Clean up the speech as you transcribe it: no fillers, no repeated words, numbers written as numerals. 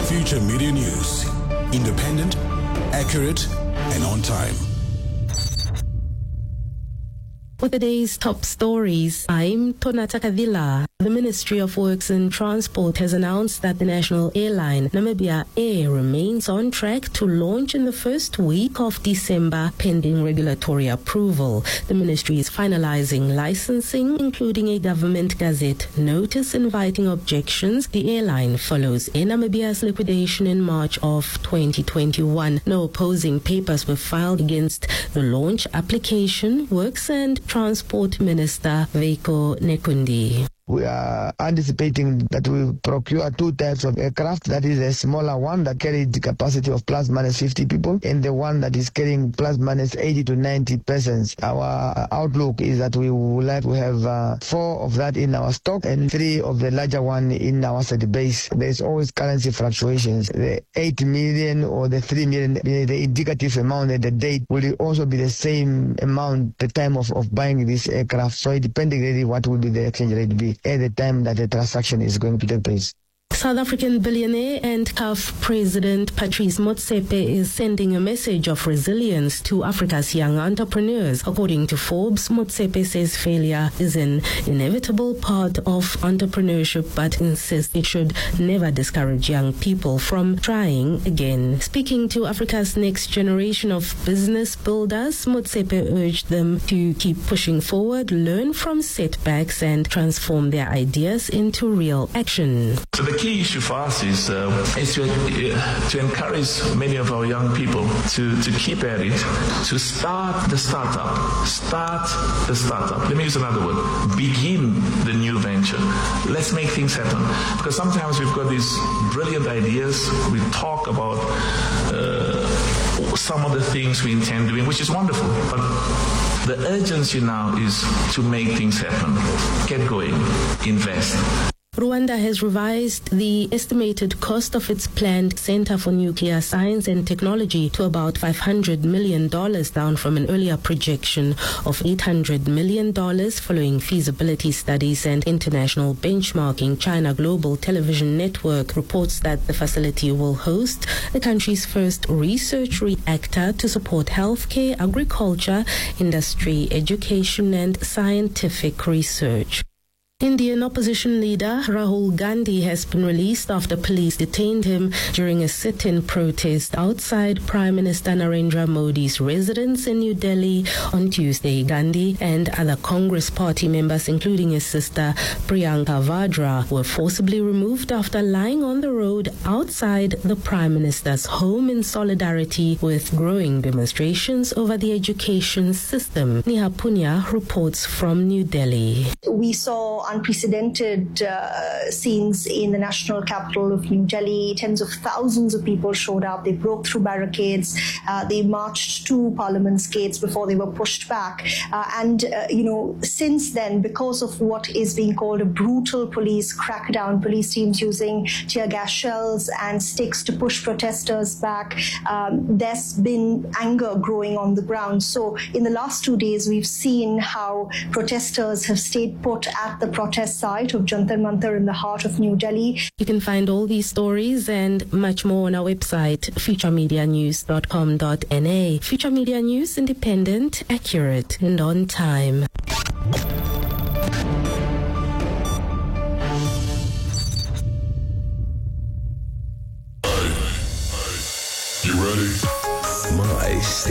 Future Media News. Independent, accurate, and on time. With the day's top stories, I'm Tonata Kadila. The Ministry of Works and Transport has announced that the national airline Namibia Air remains on track to launch in the first week of December, pending regulatory approval. The ministry is finalizing licensing, including a government gazette notice inviting objections. The airline follows Air Namibia's liquidation in March of 2021. No opposing papers were filed against the launch application. Works and Transport Minister Veiko Nekundi. We are anticipating that we procure two types of aircraft. That is a smaller one that carries the capacity of plus minus 50 people, and the one that is carrying plus minus 80 to 90 persons. Our outlook is that we would like to have 4 of that in our stock and 3 of the larger one in our set base. There's always currency fluctuations. The 8 million or the 3 million, the indicative amount at the date will also be the same amount the time of buying this aircraft. So it depending really what will be the exchange rate be at the time that the transaction is going to take place. South African billionaire and CAF President Patrice Motsepe is sending a message of resilience to Africa's young entrepreneurs. According to Forbes, Motsepe says failure is an inevitable part of entrepreneurship, but insists it should never discourage young people from trying again. Speaking to Africa's next generation of business builders, Motsepe urged them to keep pushing forward, learn from setbacks, and transform their ideas into real action. So the key issue for us is to encourage many of our young people to keep at it, to start the startup. Let me use another word. Begin the new venture. Let's make things happen. Because sometimes we've got these brilliant ideas. We talk about some of the things we intend doing, which is wonderful. But the urgency now is to make things happen. Get going. Invest. Rwanda has revised the estimated cost of its planned Center for Nuclear Science and Technology to about $500 million, down from an earlier projection of $800 million following feasibility studies and international benchmarking. China Global Television Network reports that the facility will host the country's first research reactor to support healthcare, agriculture, industry, education, and scientific research. Indian opposition leader Rahul Gandhi has been released after police detained him during a sit-in protest outside Prime Minister Narendra Modi's residence in New Delhi on Tuesday. Gandhi and other Congress party members, including his sister Priyanka Vadra, were forcibly removed after lying on the road outside the Prime Minister's home in solidarity with growing demonstrations over the education system. Neha Punya reports from New Delhi. We saw unprecedented scenes in the national capital of New Delhi. Tens of thousands of people showed up. They broke through barricades. They marched to Parliament's gates before they were pushed back. Since then, because of what is being called a brutal police crackdown, police teams using tear gas shells and sticks to push protesters back, there's been anger growing on the ground. So in the last 2 days, we've seen how protesters have stayed put at the protest site of Jantar Mantar in the heart of New Delhi. You can find all these stories and much more on our website, futuremedianews.com.na. Future Media News, independent, accurate, and on time. You ready? My